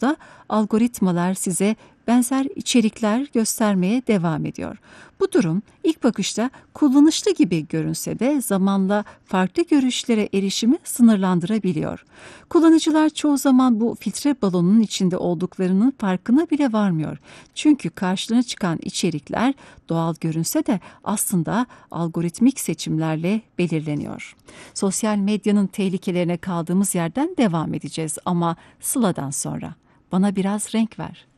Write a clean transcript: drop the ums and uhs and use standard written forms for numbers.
okuduğunuzda algoritmalar size benzer içerikler göstermeye devam ediyor. Bu durum ilk bakışta kullanışlı gibi görünse de zamanla farklı görüşlere erişimi sınırlandırabiliyor. Kullanıcılar çoğu zaman bu filtre balonunun içinde olduklarının farkına bile varmıyor. Çünkü karşılarına çıkan içerikler doğal görünse de aslında algoritmik seçimlerle belirleniyor. Sosyal medyanın tehlikelerine kaldığımız yerden devam edeceğiz ama Sıla'dan sonra. Bana biraz renk ver.